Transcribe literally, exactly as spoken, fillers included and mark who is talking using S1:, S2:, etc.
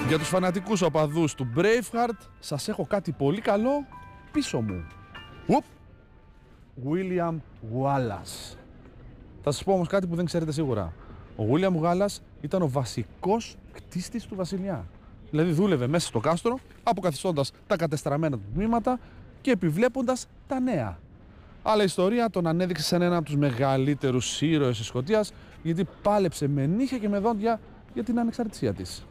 S1: Για τους φανατικούς οπαδούς του Braveheart, σας έχω κάτι πολύ καλό πίσω μου. Ουπ! William Wallace. Θα σας πω όμως κάτι που δεν ξέρετε σίγουρα. Ο William Wallace ήταν ο βασικός κτίστης του βασιλιά. Δηλαδή δούλευε μέσα στο κάστρο, αποκαθιστώντας τα κατεστραμμένα του τμήματα και επιβλέποντας τα νέα. Αλλά η ιστορία τον ανέδειξε σαν έναν από τους μεγαλύτερους ήρωες της Σκωτίας, γιατί πάλεψε με νύχια και με δόντια για την ανεξαρτησία της.